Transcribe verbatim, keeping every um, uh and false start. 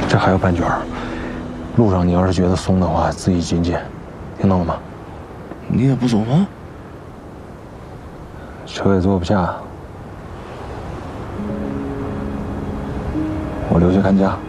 这还有半卷儿。路上你要是觉得松的话，自己紧紧，听到了吗？ 你也不走吗？ 车也坐不下，我留下看家。